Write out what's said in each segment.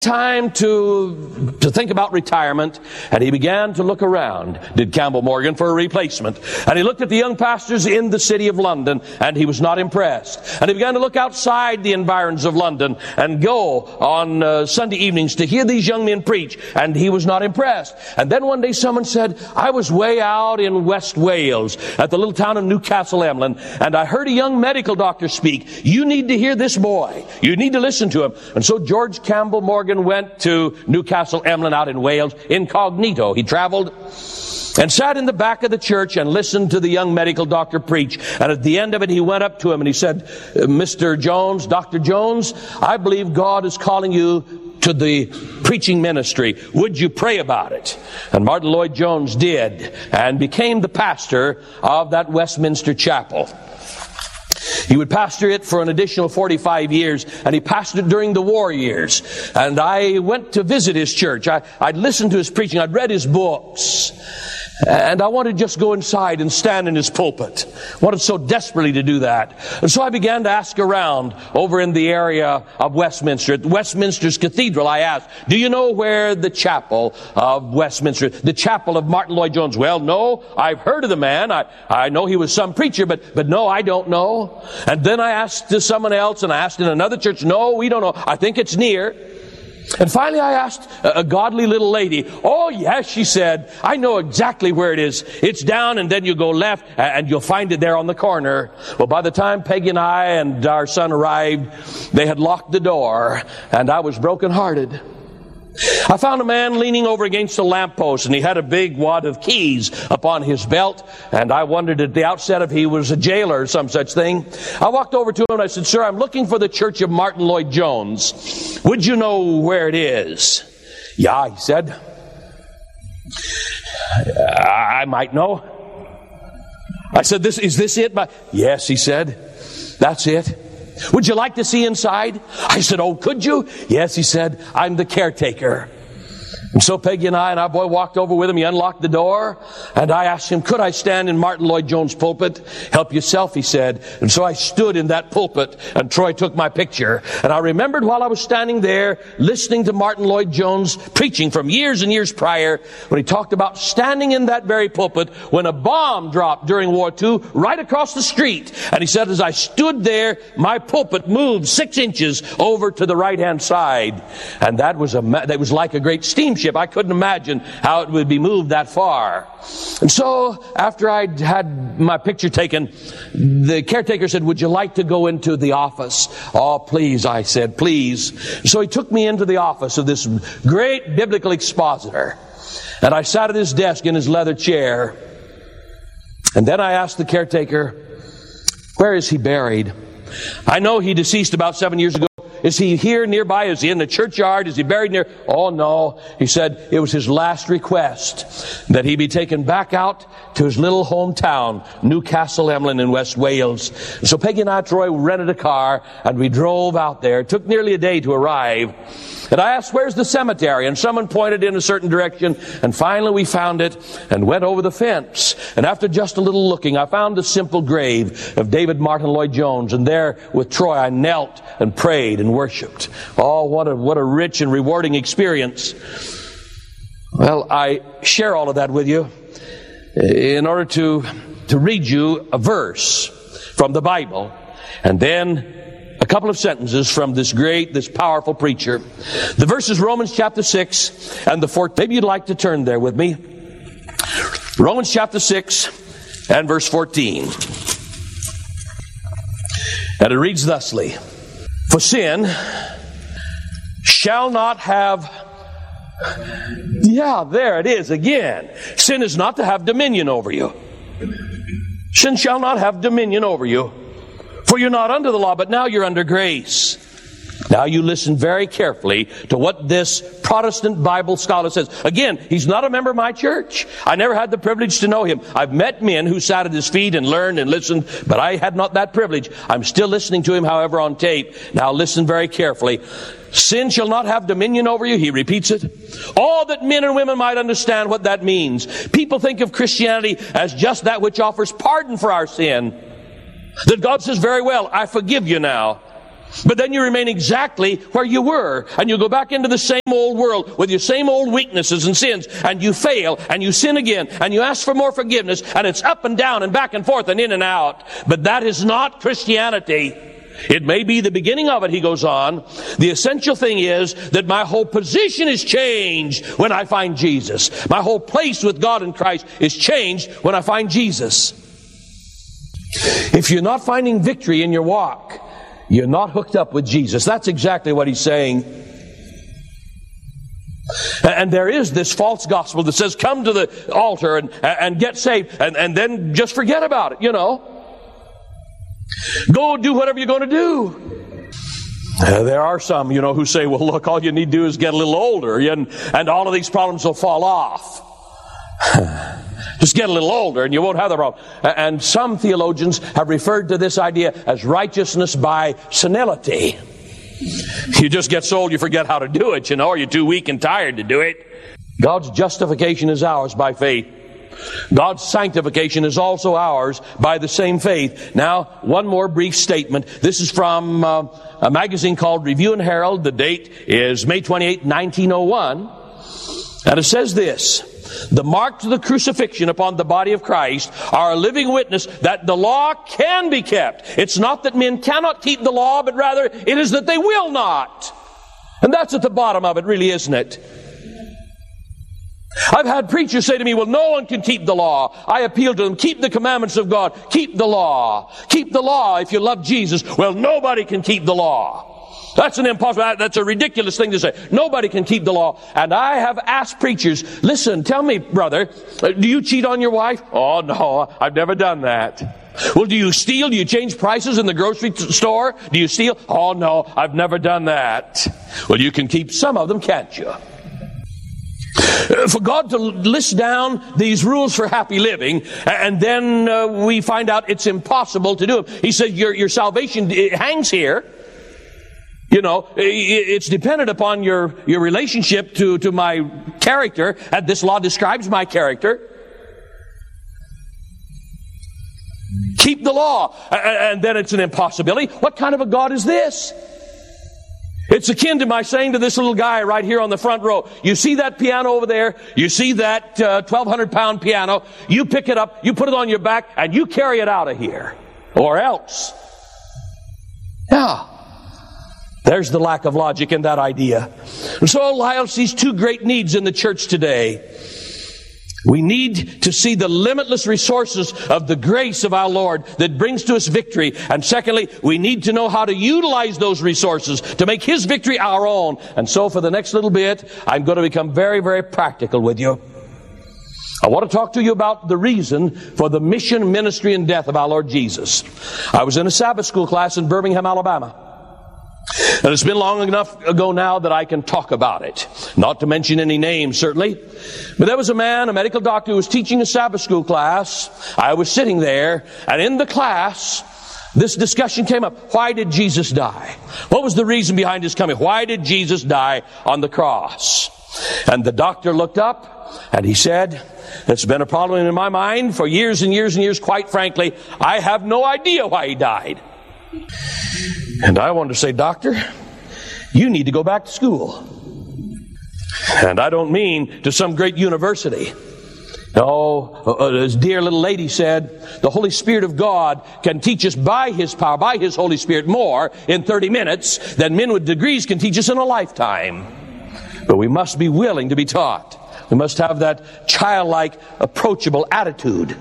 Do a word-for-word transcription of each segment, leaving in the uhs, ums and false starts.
time to to think about retirement, and he began to look around, did Campbell Morgan, for a replacement. And he looked at the young pastors in the city of London, and he was not impressed. And he began to look outside the environs of London and go on uh, Sunday evenings to hear these young men preach, and he was not impressed. And then one day someone said, I was way out in West Wales at the little town of Newcastle Emlyn, and I heard a young medical doctor speak. You need to hear this boy. You need to listen to him. And so George Campbell Morgan went to Newcastle Emlyn out in Wales incognito. He traveled and sat in the back of the church and listened to the young medical doctor preach. And at the end of it, he went up to him and he said, Mister Jones, Doctor Jones, I believe God is calling you to the preaching ministry. Would you pray about it? And Martin Lloyd-Jones did, and became the pastor of that Westminster Chapel. He would pastor it for an additional forty-five years, and he pastored it during the war years. And I went to visit his church. I, I'd listened to his preaching. I'd read his books. And I wanted to just go inside and stand in his pulpit. I wanted so desperately to do that. And so I began to ask around over in the area of Westminster. At Westminster's Cathedral, I asked, do you know where the chapel of Westminster, the chapel of Martin Lloyd-Jones? Well, no, I've heard of the man. I, I know he was some preacher, but, but no, I don't know. And then I asked to someone else, and I asked in another church, no, we don't know. I think it's near. And finally I asked a godly little lady. Oh yes, she said, I know exactly where it is. It's down, and then you go left and you'll find it there on the corner. Well, by the time Peggy and I and our son arrived, they had locked the door, and I was brokenhearted. I found a man leaning over against a lamppost, and he had a big wad of keys upon his belt, and I wondered at the outset if he was a jailer or some such thing. I walked over to him and I said, sir, I'm looking for the church of Martin Lloyd-Jones. Would you know where it is? Yeah, he said. I might know. I said, "This is this it?" Yes, he said. That's it. Would you like to see inside? I said, oh, could you? Yes, he said, I'm the caretaker. And so Peggy and I and our boy walked over with him. He unlocked the door, and I asked him, could I stand in Martin Lloyd-Jones' pulpit? Help yourself, he said. And so I stood in that pulpit, and Troy took my picture. And I remembered while I was standing there, listening to Martin Lloyd-Jones preaching from years and years prior, when he talked about standing in that very pulpit when a bomb dropped during War Two right across the street. And he said, as I stood there, my pulpit moved six inches over to the right-hand side. And that was a, that was like a great steamship. I couldn't imagine how it would be moved that far. And so, after I'd had my picture taken, the caretaker said, would you like to go into the office? Oh, please, I said, please. So he took me into the office of this great biblical expositor. And I sat at his desk in his leather chair. And then I asked the caretaker, where is he buried? I know he deceased about seven years ago. Is he here nearby? Is he in the churchyard? Is he buried near? Oh, no. He said it was his last request that he be taken back out to his little hometown, Newcastle Emlyn in West Wales. So Peggy and I, Troy, rented a car, and we drove out there. It took nearly a day to arrive. And I asked, where's the cemetery? And someone pointed in a certain direction. And finally we found it and went over the fence. And after just a little looking, I found the simple grave of David Martin Lloyd-Jones. And there with Troy, I knelt and prayed and worshipped. Oh, what a, what a rich and rewarding experience. Well, I share all of that with you in order to, to read you a verse from the Bible, and then a couple of sentences from this great, this powerful preacher. The verse is Romans chapter six and the fourth. Maybe you'd like to turn there with me. Romans chapter six and verse fourteen. And it reads thusly: for sin shall not have, yeah, there it is again. Sin is not to have dominion over you. Sin shall not have dominion over you. For you're not under the law, but now you're under grace. Now you listen very carefully to what this Protestant Bible scholar says. Again, he's not a member of my church. I never had the privilege to know him. I've met men who sat at his feet and learned and listened, but I had not that privilege. I'm still listening to him, however, on tape. Now listen very carefully. Sin shall not have dominion over you. He repeats it. All that men and women might understand what that means. People think of Christianity as just that which offers pardon for our sin. That God says, very well, I forgive you now. But then you remain exactly where you were, and you go back into the same old world with your same old weaknesses and sins, and you fail, and you sin again, and you ask for more forgiveness, and it's up and down and back and forth and in and out. But that is not Christianity. It may be the beginning of it, he goes on. The essential thing is that my whole position is changed when I find Jesus. My whole place with God in Christ is changed when I find Jesus. If you're not finding victory in your walk, you're not hooked up with Jesus. That's exactly what he's saying. And there is this false gospel that says, come to the altar and, and get saved, and, and then just forget about it, you know. Go do whatever you're going to do. Uh, there are some, you know, who say, well, look, all you need to do is get a little older, and, and all of these problems will fall off. Just get a little older and you won't have the problem. And some theologians have referred to this idea as righteousness by senility. You just get so old you forget how to do it, you know, or you're too weak and tired to do it. God's justification is ours by faith. God's sanctification is also ours by the same faith. Now, one more brief statement. This is from uh, a magazine called Review and Herald. The date is May twenty-eighth, nineteen oh one. And it says this: the marks of the crucifixion upon the body of Christ are a living witness that the law can be kept. It's not that men cannot keep the law, but rather it is that they will not. And that's at the bottom of it, really, isn't it? I've had preachers say to me, well, no one can keep the law. I appeal to them, keep the commandments of God. Keep the law. Keep the law if you love Jesus. Well, nobody can keep the law. That's an impossible, that's a ridiculous thing to say. Nobody can keep the law. And I have asked preachers, listen, tell me, brother, do you cheat on your wife? Oh, no, I've never done that. Well, do you steal? Do you change prices in the grocery store? Do you steal? Oh, no, I've never done that. Well, you can keep some of them, can't you? For God to list down these rules for happy living, and then uh, we find out it's impossible to do them. He said your, your salvation hangs here. You know, it's dependent upon your, your relationship to, to my character, and this law describes my character. Keep the law, and then it's an impossibility. What kind of a God is this? It's akin to my saying to this little guy right here on the front row, you see that piano over there? You see that uh, twelve hundred pound piano? You pick it up, you put it on your back, and you carry it out of here. Or else. Yeah. There's the lack of logic in that idea. And so Lyle sees two great needs in the church today. We need to see the limitless resources of the grace of our Lord that brings to us victory. And secondly, we need to know how to utilize those resources to make His victory our own. And so for the next little bit, I'm going to become very, very practical with you. I want to talk to you about the reason for the mission, ministry, and death of our Lord Jesus. I was in a Sabbath school class in Birmingham, Alabama. And it's been long enough ago now that I can talk about it. Not to mention any names, certainly. But there was a man, a medical doctor, who was teaching a Sabbath school class. I was sitting there, and in the class, this discussion came up. Why did Jesus die? What was the reason behind His coming? Why did Jesus die on the cross? And the doctor looked up, and he said, it's been a problem in my mind for years and years and years. Quite frankly, I have no idea why He died. And I wanted to say, doctor, you need to go back to school. And I don't mean to some great university. No, as dear little lady said, the Holy Spirit of God can teach us by His power, by His Holy Spirit, more in thirty minutes than men with degrees can teach us in a lifetime. But we must be willing to be taught. We must have that childlike, approachable attitude.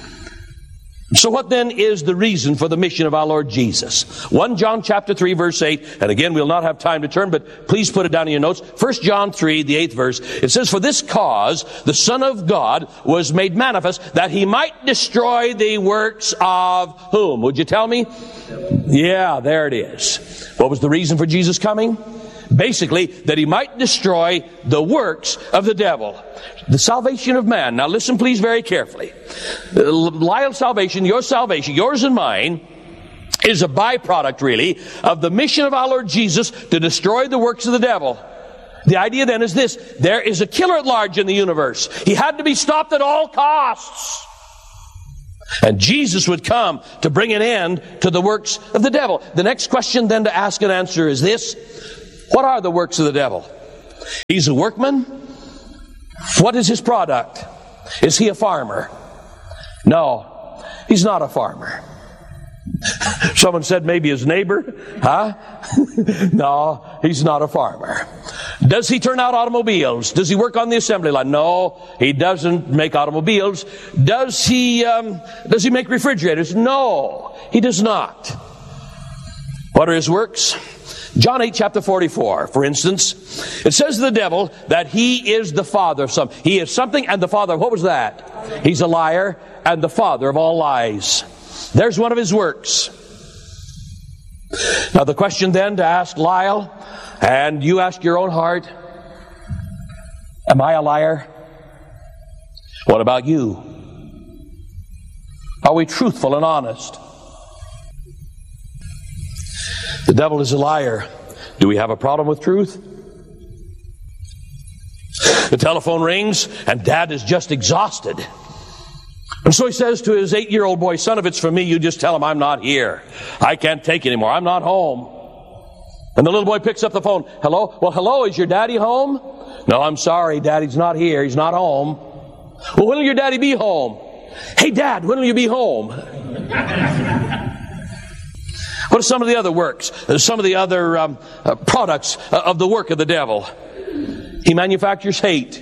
So what then is the reason for the mission of our Lord Jesus? First John chapter three, verse eight, and again we'll not have time to turn, but please put it down in your notes. First John three, the eighth verse, it says, for this cause the Son of God was made manifest, that He might destroy the works of whom? Would you tell me? Yeah, there it is. What was the reason for Jesus coming? Basically, that He might destroy the works of the devil. The salvation of man. Now listen please very carefully. Lyle's salvation, your salvation, yours and mine, is a byproduct really of the mission of our Lord Jesus to destroy the works of the devil. The idea then is this: there is a killer at large in the universe. He had to be stopped at all costs. And Jesus would come to bring an end to the works of the devil. The next question then to ask and answer is this: what are the works of the devil? He's a workman. What is his product? Is he a farmer? No, he's not a farmer. Someone said maybe his neighbor. Huh? No, he's not a farmer. Does he turn out automobiles? Does he work on the assembly line? No, he doesn't make automobiles. Does he, um, does he make refrigerators? No, he does not. What are his works? John eight, chapter forty-four, for instance, it says of the devil that he is the father of some. He is something, and the father, what was that? He's a liar and the father of all lies. There's one of his works. Now the question then to ask Lyle, and you ask your own heart, am I a liar? What about you? Are we truthful and honest? The devil is a liar. Do we have a problem with truth? The telephone rings and Dad is just exhausted. And so he says to his eight-year-old boy, son, if it's for me, you just tell him I'm not here. I can't take it anymore. I'm not home. And the little boy picks up the phone. Hello? Well, hello, is your daddy home? No, I'm sorry, Daddy's not here. He's not home. Well, when will your daddy be home? Hey, Dad, when will you be home? What are some of the other works? Some of the other um, uh, products of the work of the devil? He manufactures hate.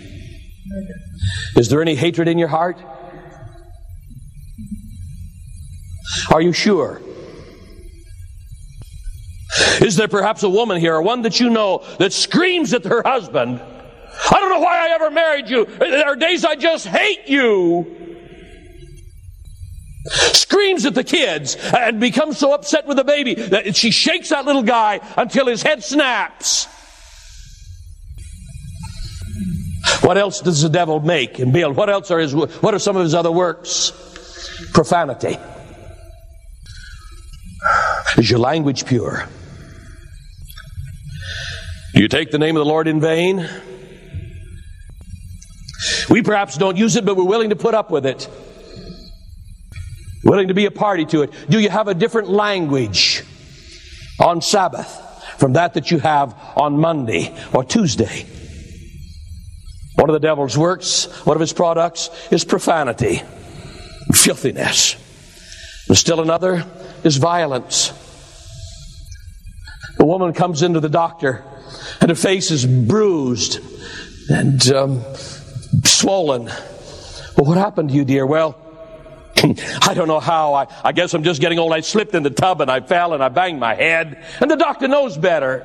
Is there any hatred in your heart? Are you sure? Is there perhaps a woman here, or one that you know, that screams at her husband, I don't know why I ever married you. There are days I just hate you. Screams at the kids and becomes so upset with the baby that she shakes that little guy until his head snaps. What else does the devil make and build? What else are his, what are some of his other works? Profanity. Is your language pure? Do you take the name of the Lord in vain? We perhaps don't use it, but we're willing to put up with it. Willing to be a party to it. Do you have a different language on Sabbath from that that you have on Monday or Tuesday? One of the devil's works, one of his products, is profanity, filthiness. And still another is violence. A woman comes into the doctor and her face is bruised and um, swollen. Well, what happened to you, dear? Well, I don't know how. I, I guess I'm just getting old. I slipped in the tub and I fell and I banged my head. And the doctor knows better.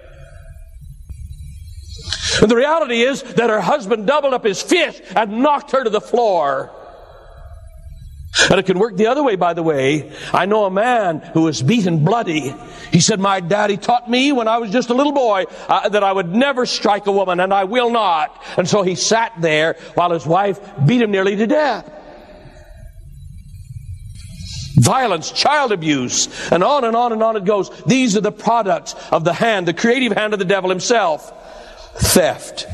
And the reality is that her husband doubled up his fist and knocked her to the floor. And it can work the other way, by the way. I know a man who was beaten bloody. He said, my daddy taught me when I was just a little boy uh, that I would never strike a woman, and I will not. And so he sat there while his wife beat him nearly to death. Violence, child abuse, and on and on and on it goes. These are the products of the hand, the creative hand of the devil himself. Theft.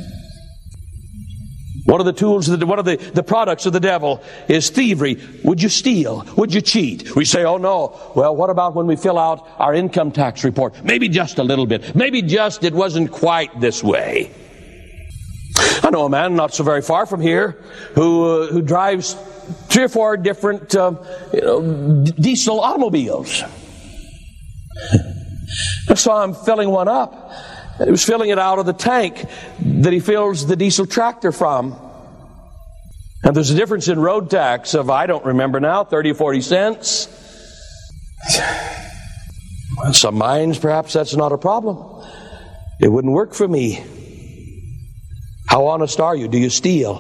One of the tools, of the, one of the, the products of the devil is thievery. Would you steal? Would you cheat? We say, oh no. Well, what about when we fill out our income tax report? Maybe just a little bit. Maybe just it wasn't quite this way. I know a man not so very far from here who uh, who drives three or four different uh, you know, d- diesel automobiles. I saw him filling one up. He was filling it out of the tank that he fills the diesel tractor from. And there's a difference in road tax of, I don't remember now, thirty or forty cents. In some minds, perhaps that's not a problem. It wouldn't work for me. How honest are you? Do you steal?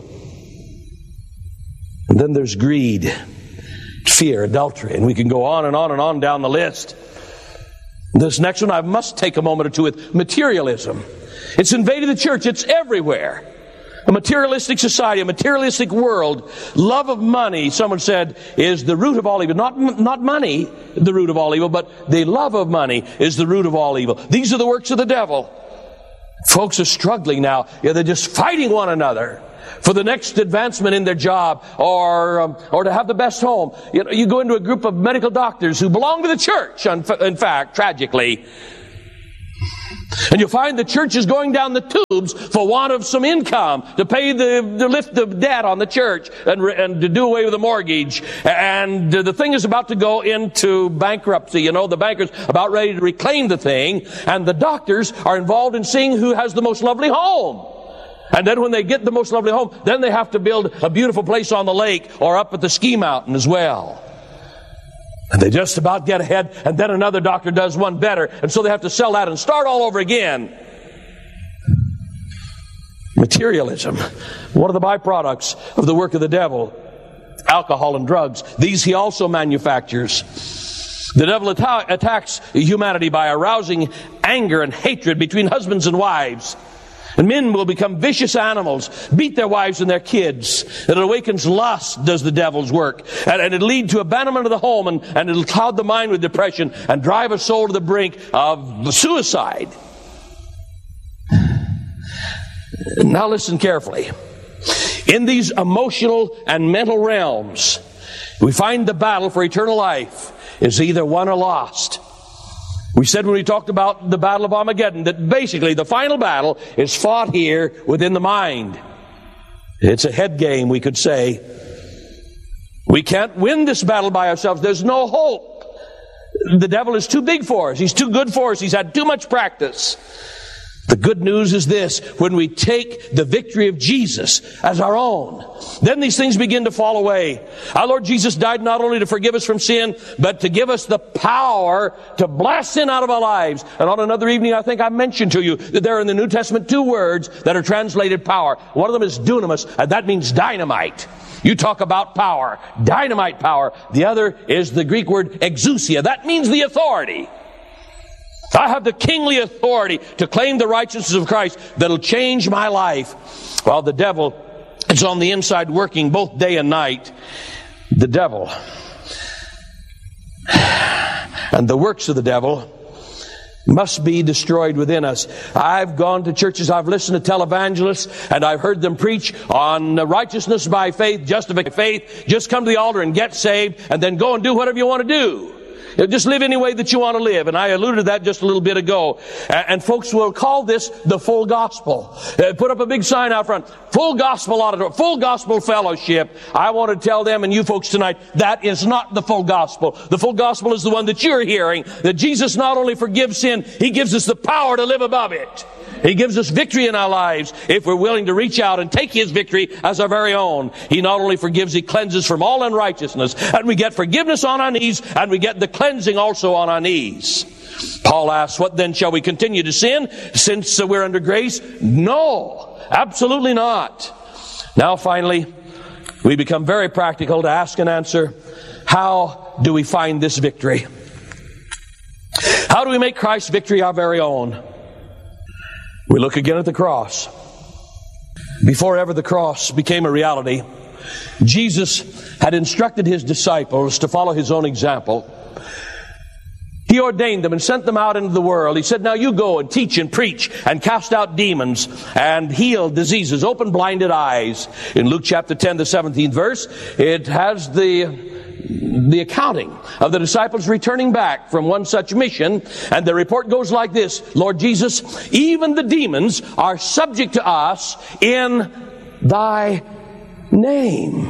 And then there's greed, fear, adultery, and we can go on and on and on down the list. This next one, I must take a moment or two with materialism. It's invaded the church. It's everywhere. A materialistic society, a materialistic world. Love of money, someone said, is the root of all evil. Not, not money, the root of all evil, but the love of money is the root of all evil. These are the works of the devil. Folks are struggling now. Yeah, they're just fighting one another. for the next advancement in their job, or um, or to have the best home. You know, you go into a group of medical doctors who belong to the church, in fact, tragically, and you'll find the church is going down the tubes for want of some income to pay the, to lift the debt on the church and, and to do away with the mortgage. And the thing is about to go into bankruptcy. You know, the banker's about ready to reclaim the thing, and the doctors are involved in seeing who has the most lovely home. And then when they get the most lovely home, then they have to build a beautiful place on the lake or up at the ski mountain as well. And they just about get ahead, and then another doctor does one better, and so they have to sell that and start all over again. Materialism, one of the byproducts of the work of the devil. Alcohol and drugs, these he also manufactures. The devil atta- attacks humanity by arousing anger and hatred between husbands and wives. And men will become vicious animals, beat their wives and their kids. And it awakens lust, does the devil's work. And, and it'll lead to abandonment of the home, and, and it'll cloud the mind with depression and drive a soul to the brink of suicide. Now listen carefully. In these emotional and mental realms, we find the battle for eternal life is either won or lost. We said when we talked about the Battle of Armageddon that basically the final battle is fought here within the mind. It's a head game, we could say. We can't win this battle by ourselves. There's no hope. The devil is too big for us. He's too good for us. He's had too much practice. The good news is this: when we take the victory of Jesus as our own, then these things begin to fall away. Our Lord Jesus died not only to forgive us from sin, but to give us the power to blast sin out of our lives. And on another evening, I think I mentioned to you that there are in the New Testament two words that are translated power. One of them is dunamis, and that means dynamite. You talk about power, dynamite power. The other is the Greek word exousia. That means the authority. I have the kingly authority to claim the righteousness of Christ that'll change my life. While the devil is on the inside working both day and night. The devil and the works of the devil must be destroyed within us. I've gone to churches, I've listened to televangelists, and I've heard them preach on righteousness by faith, justification by faith. Just come to the altar and get saved, and then go and do whatever you want to do. Just live any way that you want to live. And I alluded to that just a little bit ago. And folks will call this the full gospel. Uh, put up a big sign out front. Full gospel auditorium, full gospel fellowship. I want to tell them and you folks tonight, that is not the full gospel. The full gospel is the one that you're hearing. That Jesus not only forgives sin, He gives us the power to live above it. He gives us victory in our lives if we're willing to reach out and take His victory as our very own. He not only forgives, He cleanses from all unrighteousness. And we get forgiveness on our knees, and we get the cleansing also on our knees. Paul asks, what then, shall we continue to sin since we're under grace? No, absolutely not. Now finally, we become very practical to ask and answer, how do we find this victory? How do we make Christ's victory our very own? We look again at the cross. Before ever the cross became a reality, Jesus had instructed His disciples to follow His own example. He ordained them and sent them out into the world. He said, now you go and teach and preach and cast out demons and heal diseases, open blinded eyes. In Luke chapter ten, the seventeenth verse, it has the the accounting of the disciples returning back from one such mission, and the report goes like this: Lord Jesus, even the demons are subject to us in Thy name.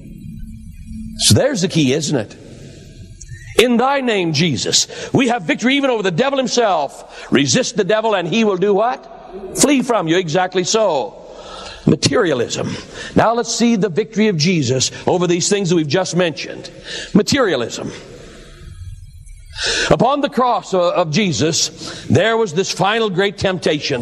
So there's the key, isn't it? In Thy name, Jesus. We have victory even over the devil himself. Resist the devil and he will do what? Flee from you. Exactly so. Materialism. Now let's see the victory of Jesus over these things that we've just mentioned. Materialism. Upon the cross of Jesus, there was this final great temptation.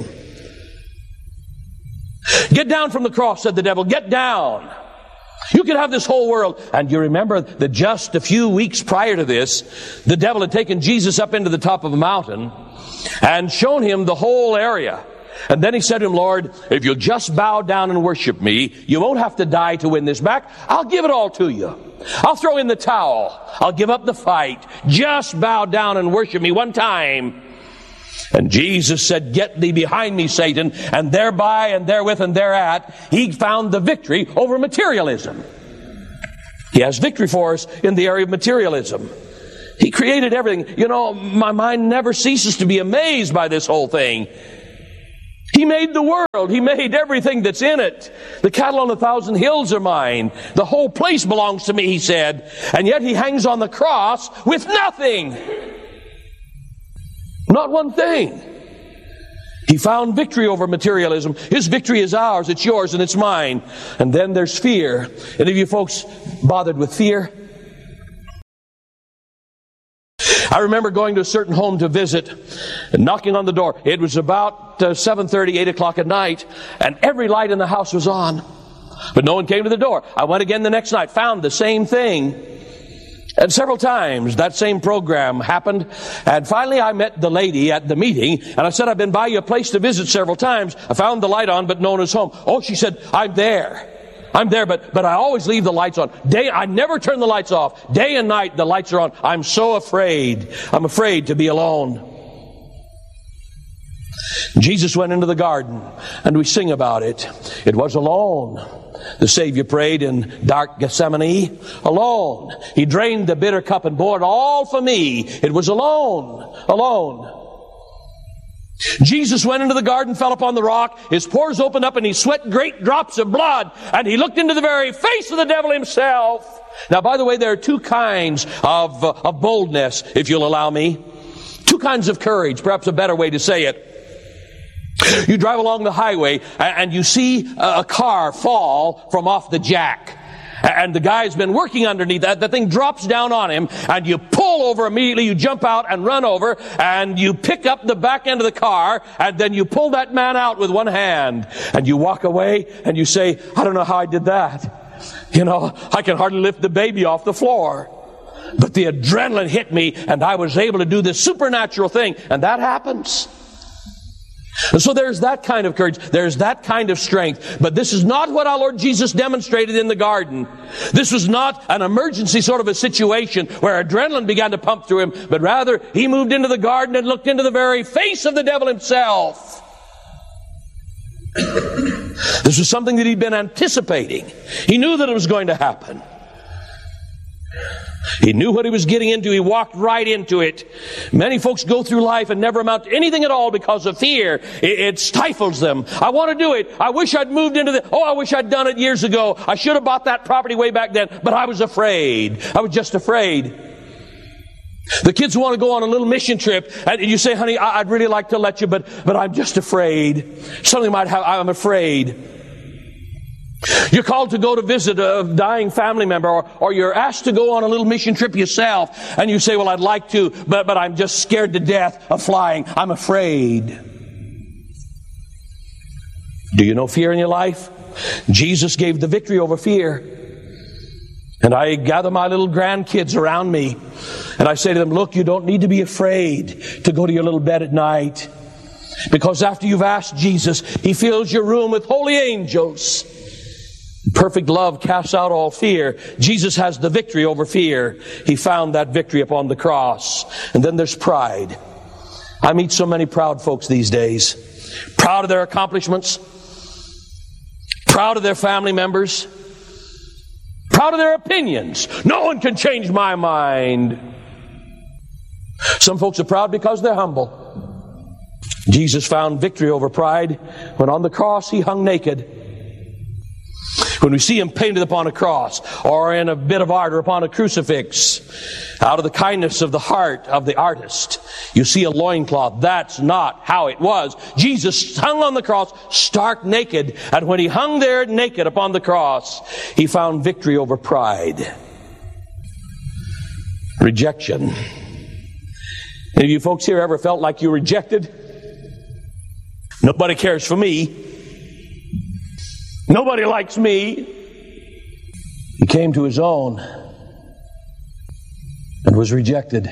Get down from the cross, said the devil. Get down. You could have this whole world. And you remember that just a few weeks prior to this, the devil had taken Jesus up into the top of a mountain and shown him the whole area. And then he said to him, Lord, if you'll just bow down and worship me, you won't have to die to win this back. I'll give it all to you. I'll throw in the towel. I'll give up the fight. Just bow down and worship me one time. And Jesus said, "Get thee behind me, Satan." And thereby and therewith and thereat, he found the victory over materialism. He has victory for us in the area of materialism. He created everything. You know, my mind never ceases to be amazed by this whole thing. He made the world. He made everything that's in it. The cattle on a thousand hills are mine. The whole place belongs to me, he said. And yet he hangs on the cross with nothing. Not one thing. He found victory over materialism. His victory is ours, it's yours, and it's mine. And then there's fear. Any of you folks bothered with fear? I remember going to a certain home to visit and knocking on the door. It was about uh, seven thirty, eight o'clock at night, and every light in the house was on. But no one came to the door. I went again the next night, found the same thing. And several times that same program happened. And finally I met the lady at the meeting, and I said, "I've been by your place to visit several times. I found the light on, but no one is home." "Oh," she said, "I'm there. I'm there, but, but I always leave the lights on. Day, I never turn the lights off. Day and night the lights are on. I'm so afraid. I'm afraid to be alone." Jesus went into the garden, and we sing about it. It was alone. The Savior prayed in dark Gethsemane. Alone. He drained the bitter cup and bore it all for me. It was alone. Alone. Jesus went into the garden, fell upon the rock. His pores opened up, and he sweat great drops of blood. And he looked into the very face of the devil himself. Now, by the way, there are two kinds of, uh, of boldness, if you'll allow me. Two kinds of courage, perhaps a better way to say it. You drive along the highway, and you see a car fall from off the jack. And the guy's been working underneath that. The thing drops down on him, and you pull over immediately. You jump out and run over, and you pick up the back end of the car, and then you pull that man out with one hand. And you walk away, and you say, "I don't know how I did that. You know, I can hardly lift the baby off the floor. But the adrenaline hit me, and I was able to do this supernatural thing." And that happens. And so there's that kind of courage. There's that kind of strength. But this is not what our Lord Jesus demonstrated in the garden. This was not an emergency sort of a situation where adrenaline began to pump through him, but rather he moved into the garden and looked into the very face of the devil himself. This was something that he'd been anticipating. He knew that it was going to happen. He knew what he was getting into. He walked right into it. Many folks go through life and never amount to anything at all because of fear. It, it stifles them. "I want to do it. I wish I'd moved into the, oh, I wish I'd done it years ago. I should have bought that property way back then, but I was afraid. I was just afraid." The kids want to go on a little mission trip, and you say, "Honey, I'd really like to let you, but, but I'm just afraid. Something might happen. I'm afraid." You're called to go to visit a dying family member, or, or you're asked to go on a little mission trip yourself, and you say, "Well, I'd like to, but, but I'm just scared to death of flying. I'm afraid." Do you know fear in your life? Jesus gave the victory over fear. And I gather my little grandkids around me, and I say to them, "Look, you don't need to be afraid to go to your little bed at night. Because after you've asked Jesus, He fills your room with holy angels. Perfect love casts out all fear." Jesus has the victory over fear. He found that victory upon the cross. And then there's pride. I meet so many proud folks these days. Proud of their accomplishments. Proud of their family members. Proud of their opinions. "No one can change my mind." Some folks are proud because they're humble. Jesus found victory over pride when on the cross He hung naked. When we see Him painted upon a cross, or in a bit of art, or upon a crucifix, out of the kindness of the heart of the artist, you see a loincloth. That's not how it was. Jesus hung on the cross stark naked, and when He hung there naked upon the cross, He found victory over pride. Rejection. Any of you folks here ever felt like you were rejected? Nobody cares for me. Nobody likes me. He came to His own and was rejected.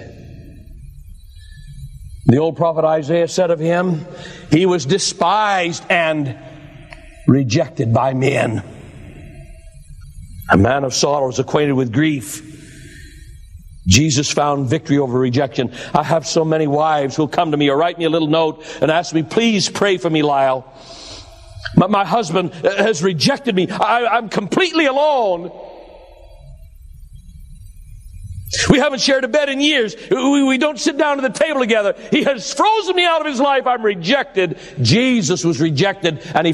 The old prophet Isaiah said of Him, He was despised and rejected by men. A man of sorrows, acquainted with grief. Jesus found victory over rejection. I have so many wives who'll come to me or write me a little note and ask me, please pray for me, Lyle. My, my husband has rejected me. I, I'm completely alone. We haven't shared a bed in years. We, we don't sit down at the table together. He has frozen me out of his life. I'm rejected. Jesus was rejected, and he